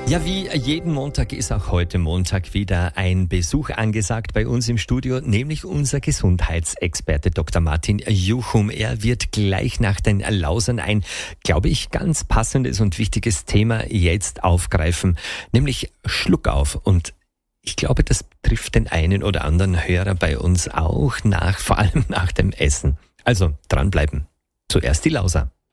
Ja, wie jeden Montag ist auch heute Montag wieder ein Besuch angesagt bei uns im Studio, nämlich unser Gesundheitsexperte Dr. Martin Juchum. Er wird gleich nach den Lausern ein, glaube ich, ganz passendes und wichtiges Thema jetzt aufgreifen, nämlich Schluckauf. Und ich glaube, das trifft den einen oder anderen Hörer bei uns auch vor allem nach dem Essen. Also dranbleiben. Zuerst die Lauser.